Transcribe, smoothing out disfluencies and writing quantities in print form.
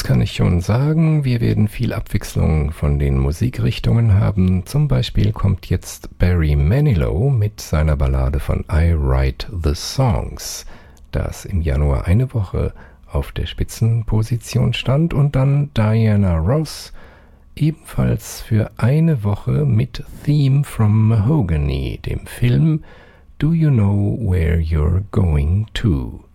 kann ich schon sagen, wir werden viel Abwechslung von den Musikrichtungen haben. Zum Beispiel kommt jetzt Barry Manilow mit seiner Ballade von I Write the Songs, das im Januar eine Woche auf der Spitzenposition stand, und dann Diana Ross, ebenfalls für eine Woche mit Theme from Mahogany, dem Film Do You Know Where You're Going To?